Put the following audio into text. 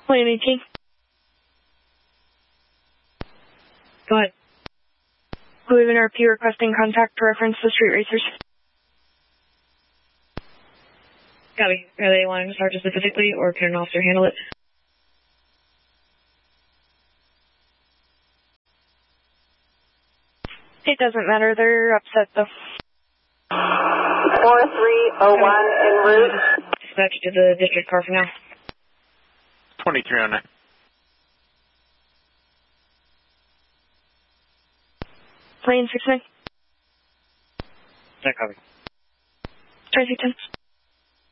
Lane 18. Go ahead. We have an RP requesting contact to reference the street racers. Copy. Are they wanting to start specifically, or can an officer handle it? It doesn't matter. They're upset, though. 4301 en route. Dispatch to the district car for now. 2309. Lane 69. That copy. Tracy 10.